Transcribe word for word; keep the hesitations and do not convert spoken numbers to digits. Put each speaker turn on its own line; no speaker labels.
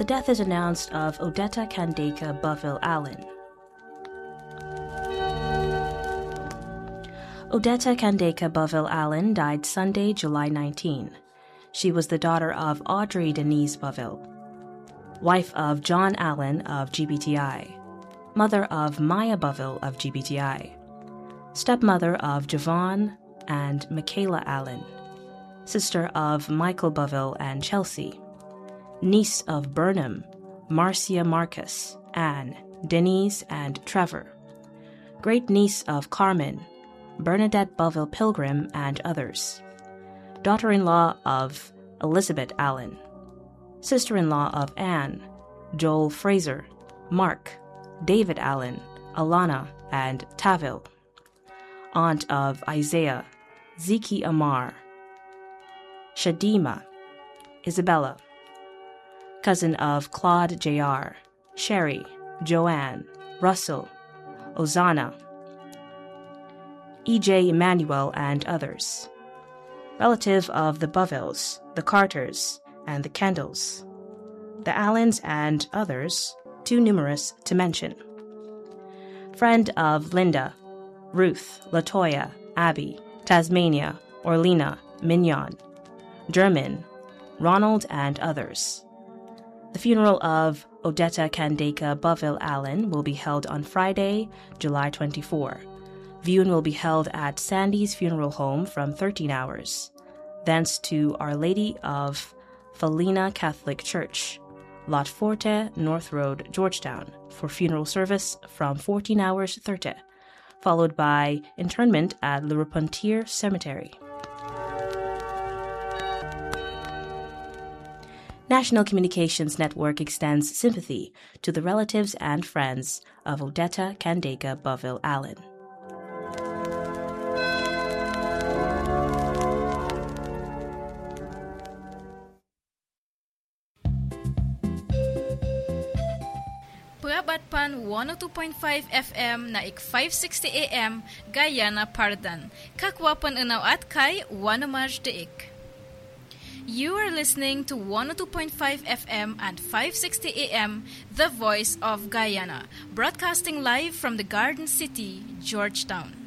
the death is announced of Odetta Candeka Boville Allen. Odetta Candeka Boville Allen died Sunday, July nineteenth. She was the daughter of Audrey Denise Boville, wife of John Allen of G B T I, mother of Maya Boville of G B T I, stepmother of Javon and Michaela Allen, sister of Michael Boville and Chelsea, niece of Burnham, Marcia Marcus, Anne, Denise, and Trevor, great-niece of Carmen, Bernadette Boville Pilgrim, and others, daughter-in-law of Elizabeth Allen, sister-in-law of Anne, Joel Fraser, Mark, David Allen, Alana, and Tavil, aunt of Isaiah, Zeke Amar, Shadima, Isabella, cousin of Claude J R, Sherry, Joanne, Russell, Ozana, E J Emmanuel, and others, relative of the Bovilles, the Carters, and the Kendalls, the Allens, and others, too numerous to mention. Friend of Linda, Ruth, Latoya, Abby, Tasmania, Orlena, Mignon, German, Ronald, and others. The funeral of Odetta Candeka Boville Allen will be held on Friday, July twenty-fourth. Viewing will be held at Sandy's Funeral Home from thirteen hours, thence to Our Lady of Felina Catholic Church, Lot Forte, North Road, Georgetown, for funeral service from fourteen hours thirty, followed by internment at Le Repentir Cemetery. National Communications Network extends sympathy to the relatives and friends of Odetta Candeka Boville Allen.
Prabatpan one oh two point five F M na ik five sixty A M Guyana Pardan. Kakwapan unaw at kay Wanamaj deik. You are listening to one oh two point five F M and five sixty A M, The Voice of Guyana, broadcasting live from the Garden City, Georgetown.